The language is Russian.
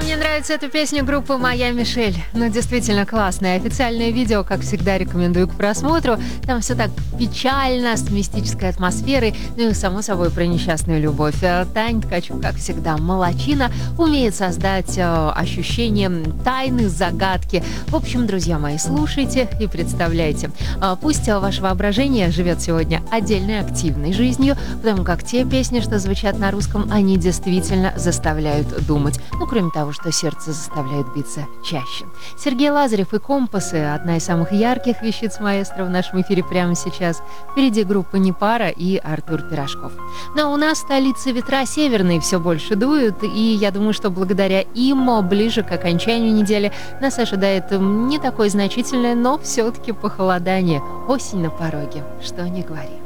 мне нравится эта песня группы «Моя Мишель». Ну, действительно классное. Официальное видео, как всегда, рекомендую к просмотру. Там все так печально, с мистической атмосферой. Ну и, само собой, про несчастную любовь. Тань Ткачук, как всегда, молодчина. Умеет создать ощущение тайны, загадки. В общем, друзья мои, слушайте и представляйте. Пусть ваше воображение живет сегодня отдельной активной жизнью, потому как те песни, что звучат на русском, они действительно заставляют думать. Ну, кроме того, что сердце заставляет биться чаще. Сергей Лазарев и «Компасы» — одна из самых ярких вещиц маэстро в нашем эфире прямо сейчас. Впереди группа «Непара» и Артур Пирожков. Но у нас в столице ветра северные все больше дуют, и я думаю, что благодаря им ближе к окончанию недели нас ожидает не такое значительное, но все-таки похолодание. Осень на пороге, что ни говори.